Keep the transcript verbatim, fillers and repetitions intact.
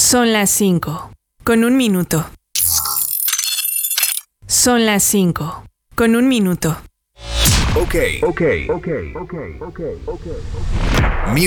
Son las cinco, con un minuto. Son las cinco, con un minuto. Ok, ok, ok, ok, ok, ok.